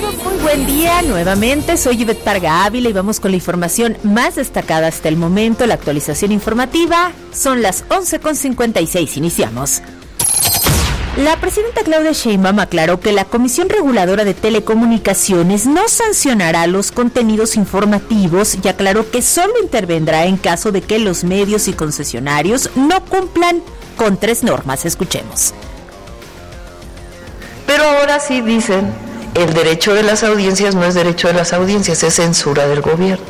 Muy buen día, nuevamente soy Ivette Parga Ávila y vamos con la información más destacada hasta el momento, la actualización informativa. Son las 11:56, iniciamos. La presidenta Claudia Sheinbaum aclaró que la Comisión Reguladora de Telecomunicaciones no sancionará los contenidos informativos y aclaró que solo intervendrá en caso de que los medios y concesionarios no cumplan con 3 normas. Escuchemos. Pero ahora sí dicen, el derecho de las audiencias no es derecho de las audiencias, es censura del gobierno.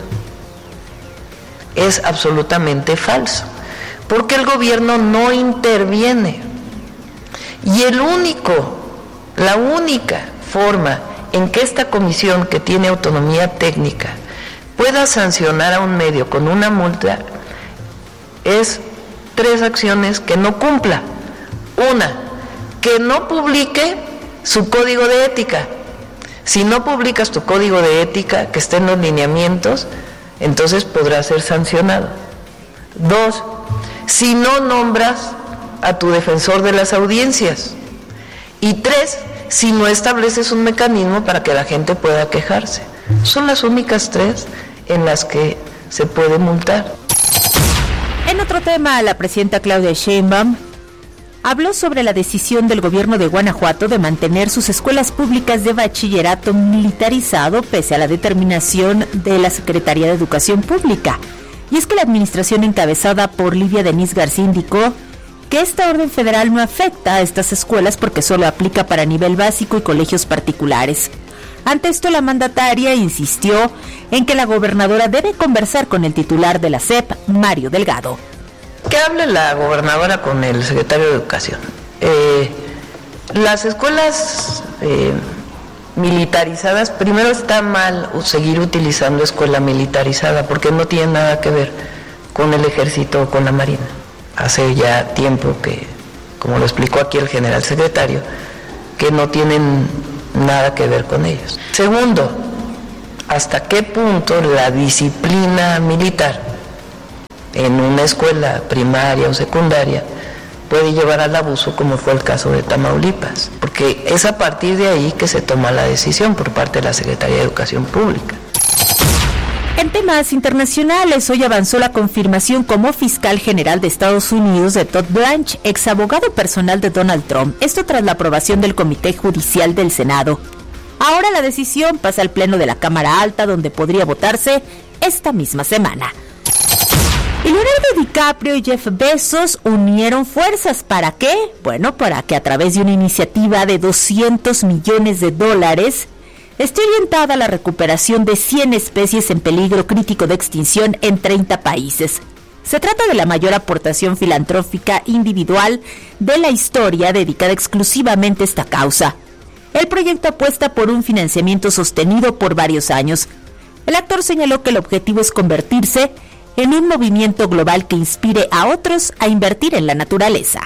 Es absolutamente falso, porque el gobierno no interviene. Y la única forma en que esta comisión, que tiene autonomía técnica, pueda sancionar a un medio con una multa es 3 acciones que no cumpla. Una, que no publique su código de ética. Si no publicas tu código de ética, que esté en los lineamientos, entonces podrá ser sancionado. 2, si no nombras a tu defensor de las audiencias. Y 3, si no estableces un mecanismo para que la gente pueda quejarse. Son las únicas 3 en las que se puede multar. En otro tema, la presidenta Claudia Sheinbaum habló sobre la decisión del gobierno de Guanajuato de mantener sus escuelas públicas de bachillerato militarizado pese a la determinación de la Secretaría de Educación Pública. Y es que la administración encabezada por Livia Denise García indicó que esta orden federal no afecta a estas escuelas porque solo aplica para nivel básico y colegios particulares. Ante esto, la mandataria insistió en que la gobernadora debe conversar con el titular de la SEP, Mario Delgado. Que hable la gobernadora con el secretario de Educación. Las escuelas militarizadas, primero está mal seguir utilizando escuela militarizada porque no tiene nada que ver con el ejército o con la marina. Hace ya tiempo que, como lo explicó aquí el general secretario, que no tienen nada que ver con ellos. Segundo, ¿hasta qué punto la disciplina militar en una escuela primaria o secundaria puede llevar al abuso, como fue el caso de Tamaulipas? Porque es a partir de ahí que se toma la decisión por parte de la Secretaría de Educación Pública. En temas internacionales, hoy avanzó la confirmación como fiscal general de Estados Unidos de Todd Blanche, ex abogado personal de Donald Trump. Esto tras la aprobación del Comité Judicial del Senado. Ahora la decisión pasa al Pleno de la Cámara Alta, donde podría votarse esta misma semana. Y Leonardo DiCaprio y Jeff Bezos unieron fuerzas. ¿Para qué? Bueno, para que a través de una iniciativa de $200 millones esté orientada a la recuperación de 100 especies en peligro crítico de extinción en 30 países. Se trata de la mayor aportación filantrófica individual de la historia dedicada exclusivamente a esta causa. El proyecto apuesta por un financiamiento sostenido por varios años. El actor señaló que el objetivo es convertirse en un movimiento global que inspire a otros a invertir en la naturaleza.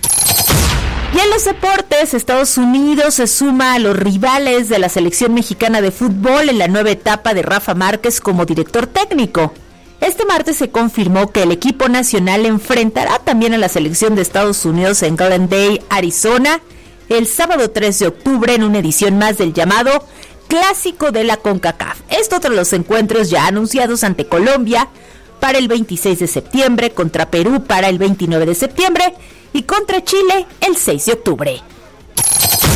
Y en los deportes, Estados Unidos se suma a los rivales de la selección mexicana de fútbol en la nueva etapa de Rafa Márquez como director técnico. Este martes se confirmó que el equipo nacional enfrentará también a la selección de Estados Unidos en Glendale, Arizona, el sábado 3 de octubre en una edición más del llamado Clásico de la CONCACAF. Esto tras los encuentros ya anunciados ante Colombia para el 26 de septiembre, contra Perú para el 29 de septiembre y contra Chile el 6 de octubre.